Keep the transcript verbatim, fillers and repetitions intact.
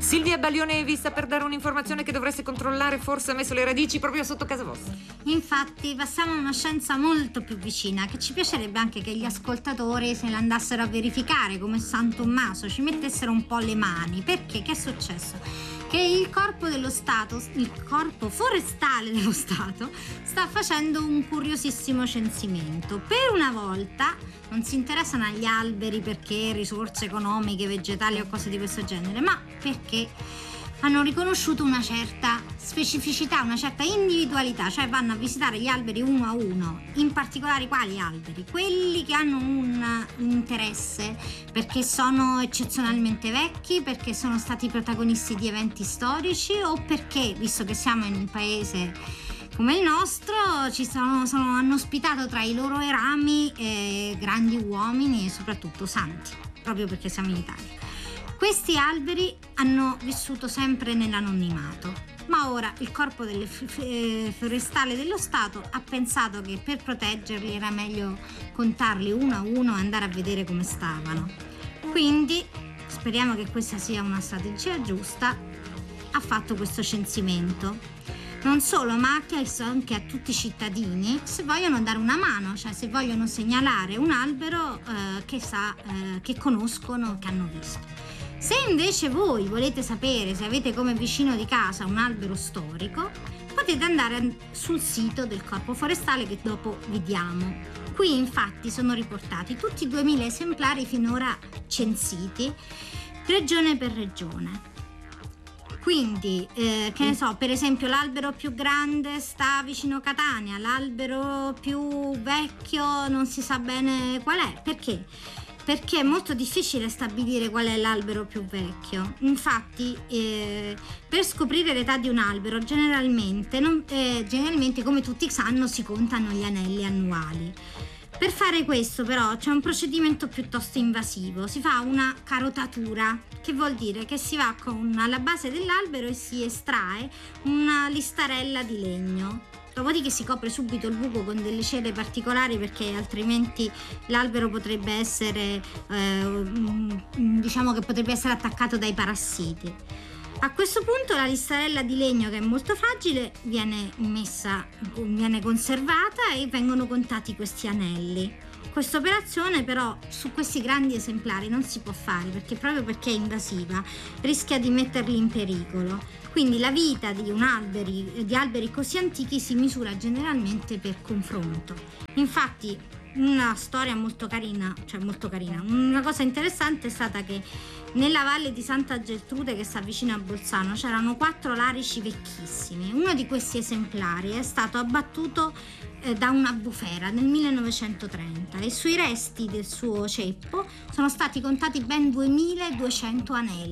Silvia Baglione è vista per dare un'informazione che dovreste controllare, forse ha messo le radici proprio sotto casa vostra. Infatti passiamo a una scienza molto più vicina, che ci piacerebbe anche che gli ascoltatori se la andassero a verificare, come San Tommaso, ci mettessero un po' le mani. Perché? Che è successo? Che il corpo dello Stato, il corpo forestale dello Stato, sta facendo un curiosissimo censimento. Per una volta non si interessano agli alberi perché risorse economiche, vegetali o cose di questo genere, ma perché hanno riconosciuto una certa specificità, una certa individualità, cioè vanno a visitare gli alberi uno a uno, in particolare quali alberi? Quelli che hanno un, un interesse perché sono eccezionalmente vecchi, perché sono stati protagonisti di eventi storici o perché, visto che siamo in un paese come il nostro, ci sono, sono, hanno ospitato tra i loro rami eh, grandi uomini e soprattutto santi, proprio perché siamo in Italia. Questi alberi hanno vissuto sempre nell'anonimato, ma ora il corpo delle f- forestale dello Stato ha pensato che per proteggerli era meglio contarli uno a uno e andare a vedere come stavano. Quindi, speriamo che questa sia una strategia giusta, ha fatto questo censimento. Non solo, ma ha chiesto anche a tutti i cittadini se vogliono dare una mano, cioè se vogliono segnalare un albero eh, che sa, eh, che conoscono, che hanno visto. Se invece voi volete sapere se avete come vicino di casa un albero storico, potete andare sul sito del Corpo Forestale che dopo vi diamo. Qui infatti sono riportati tutti i duemila esemplari finora censiti, regione per regione. Quindi, eh, che ne so, per esempio l'albero più grande sta vicino Catania, l'albero più vecchio non si sa bene qual è. Perché? Perché è molto difficile stabilire qual è l'albero più vecchio. Infatti, eh, per scoprire l'età di un albero, generalmente, non, eh, generalmente, come tutti sanno, si contano gli anelli annuali. Per fare questo però c'è un procedimento piuttosto invasivo, si fa una carotatura, che vuol dire che si va con alla base dell'albero e si estrae una listarella di legno. Dopodiché si copre subito il buco con delle cere particolari perché altrimenti l'albero potrebbe essere, eh, diciamo che potrebbe essere attaccato dai parassiti. A questo punto la listarella di legno, che è molto fragile, viene messa, viene conservata e vengono contati questi anelli. Questa operazione però su questi grandi esemplari non si può fare perché proprio perché è invasiva rischia di metterli in pericolo. Quindi la vita di un alberi, di alberi così antichi si misura generalmente per confronto. Infatti una storia molto carina, cioè molto carina, una cosa interessante è stata che nella valle di Santa Geltrude, che sta vicino a Bolzano, c'erano quattro larici vecchissimi. Uno di questi esemplari è stato abbattuto eh, da una bufera nel millenovecentotrenta e sui resti del suo ceppo sono stati contati ben duemiladuecento anelli.